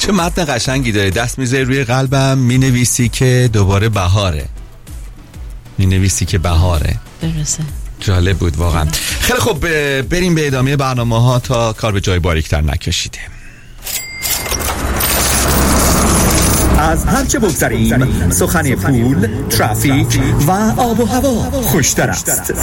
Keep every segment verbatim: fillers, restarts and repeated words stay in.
چه متن قشنگی داره. دست میذاری روی قلبم، مینویسی که دوباره بهاره، مینویسی که بهاره. درسته. جالب بود واقعا. خیلی خوب، بریم به ادامه برنامه ها تا کار به جای باریکتر نکشیده. از هرچه بگذریم سخن پول، ترافیک و آب و هوا خوشتر است.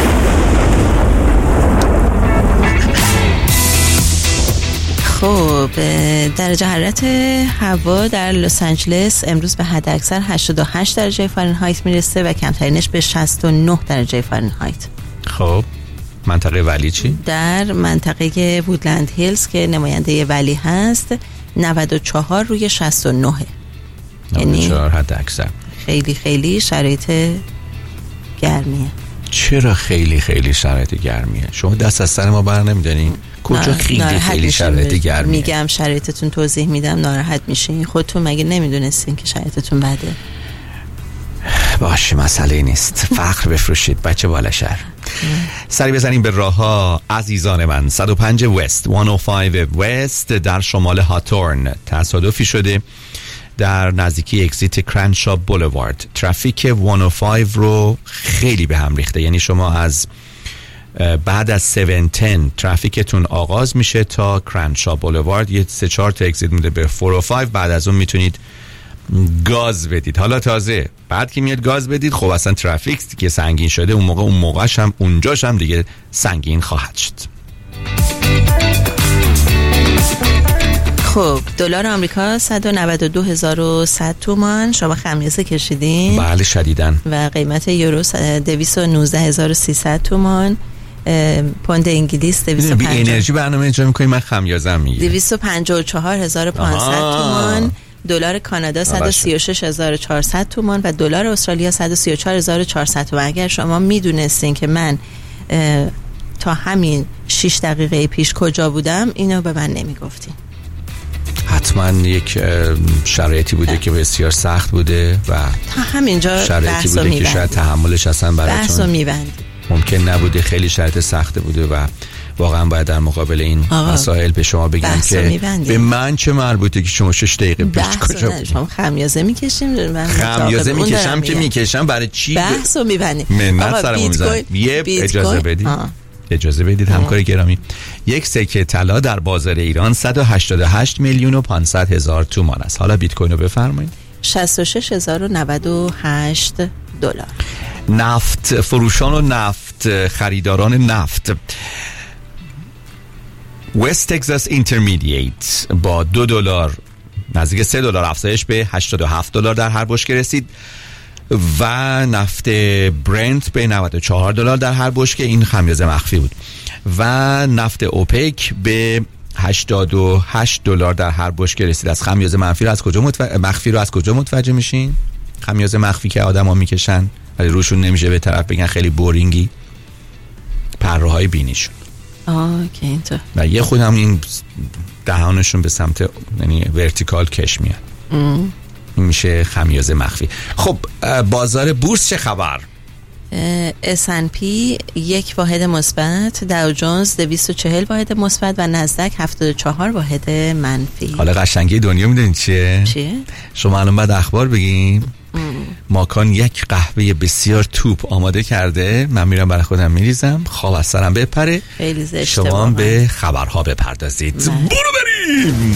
خب درجه حرارت هوا در لس آنجلس امروز به حد اکثر هشتاد و هشت درجه فارنهایت میرسه و کمترینش به شصت و نه درجه فارنهایت. خب منطقه ولی چی؟ در منطقه وودلند هیلز که نماینده ولی هست نود و چهار روی شصت و نه، نود و چهار حد اکثر. خیلی خیلی شرایط گرمیه. چرا خیلی خیلی شرایط گرمیه؟ شما دست از سر ما بر نمیدارین؟ کجا خیلی خیلی شرایط گرمیه؟ میگم شرایطتون توضیح میدم، ناراحت میشین. خودتون مگه نمیدونستین که شرایطتون بده؟ باشه مسئله نیست، فخر بفروشید بچه بالشهر. سری بزنیم به راه ها عزیزان من. صد و پنج وست، صد و پنج وست در شمال هاتورن تصادفی شده در نزدیکی اگزیت کرنشا بولوارد. ترافیک صد و پنج رو خیلی به هم ریخته، یعنی شما از بعد از هفتصد و ده ترافیکتون آغاز میشه تا کرنشا بولوارد، یه سه چهار تا اگزیت میده به چهار و پنج، بعد از اون میتونید گاز بدید. حالا تازه بعد که میاد گاز بدید، خب اصلا ترافیک که سنگین شده اون موقع اون موقعش هم اونجاش هم دیگه سنگین خواهد شد. خب دلار آمریکا صد و نود و دو هزار و صد تومان. شما خمیازه کشیدین؟ بله شدیدن. و قیمت یورو دویست و نوزده هزار و سیصد تومان. پوند انگلیس دویست و پنجاه. بی انرژی برنامه اجرا می‌کنی، من خمیازه میگیرم. دویست و پنجاه و چهار هزار و پانصد تومان. دلار کانادا صد و سی و شش هزار و چهارصد تومان و دلار استرالیا صد و سی و چهار هزار و چهارصد تومان. اگر شما میدونستین که من تا همین شش دقیقه پیش کجا بودم، اینو به من نمیگفتین. حتما یک شرایطی بوده که بسیار سخت بوده و تا همینجا شرایطی بوده که شاید تحملش اصلا براتون ممکن نبوده، خیلی شرایط سخته بوده و واقعا باید در مقابل این مسائل به شما بگم که به من چه مربوطه که شما شش دقیقه پیش کجا بودید. شما خمیازه میکشیم، من خمیازه میکشم که میکشم برای چی؟ بحثو میبندیم. منت سرمون میزنم. یه اجازه بدید اجازه بدید همکار گرامی، یک سکه طلا در بازار ایران صد و هشتاد و هشت میلیون و پانصد هزار تومان است. حالا بیت کوین رو بفرمایید. شصت و شش هزار و نود و هشت دلار. نفت فروشان و نفت خریداران نفت، وست تگزاس اینترمدییت با دو دلار نزدیک سه دلار افزایش به هشتاد و هفت دلار در هر بشکه رسید و نفت برنت به نود و چهار دلار در هر بشکه، این خمیازه مخفی بود، و نفت اوپک به هشتاد و هشت دلار در هر بشکه رسید. از خمیازه منفی رو از کجا متوجه مخفی رو از کجا متوجه میشین؟ خمیازه مخفی که آدما میکشن ولی روشون نمیشه به طرف بگن خیلی بورینگی، پره‌های بینیشون. آه که اینطور. و یه خودم این دهانشون به سمت یعنی ورتیکال کش میاد. ام. این میشه خمیازه مخفی. خب بازار بورس چه خبر؟ اس اند پی یک واحد مثبت، داو جونز دویست و چهل واحد مثبت و نزدک هفتاد و چهار واحد منفی. حالا قشنگی دنیا میدونید چیه؟ چیه؟ شما الان بعد اخبار بگیم. ماکان یک قهوه بسیار توپ آماده کرده، من میرم برای خودم میریزم، خواب از سرم بپره، خیلی زشته. شما به خبرها بپردازید. برو بریم.